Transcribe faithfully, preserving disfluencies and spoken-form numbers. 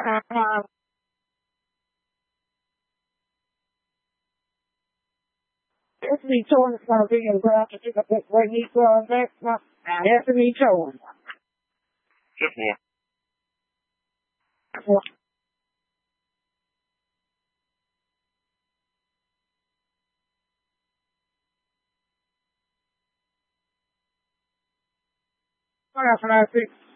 Anthony Jordan is going to be in ground to pick up this way. He's going next month. Anthony Jordan. Just one. What else can I see?